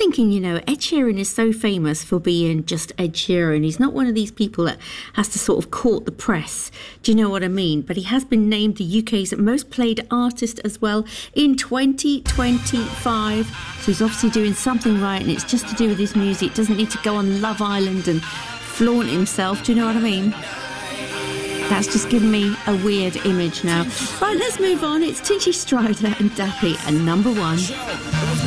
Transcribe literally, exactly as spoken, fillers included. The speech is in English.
thinking, you know, Ed Sheeran is so famous for being just Ed Sheeran. He's not one of these people that has to sort of court the press. Do you know what I mean? But he has been named the U K's most played artist as well in twenty twenty-five. So he's obviously doing something right, and it's just to do with his music. Doesn't need to go on Love Island and flaunt himself. Do you know what I mean? That's just given me a weird image now. Right, let's move on. It's Tinchy Stryder and Dappy, and number one.